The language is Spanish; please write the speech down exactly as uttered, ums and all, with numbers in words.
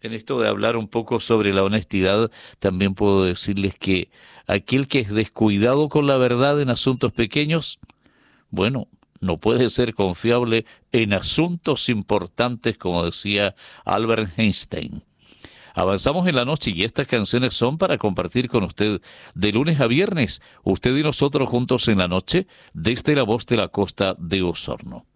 En esto de hablar un poco sobre la honestidad, también puedo decirles que aquel que es descuidado con la verdad en asuntos pequeños, bueno, no puede ser confiable en asuntos importantes, como decía Albert Einstein. Avanzamos en la noche y estas canciones son para compartir con usted de lunes a viernes, usted y nosotros juntos en la noche, desde la voz de la costa de Osorno.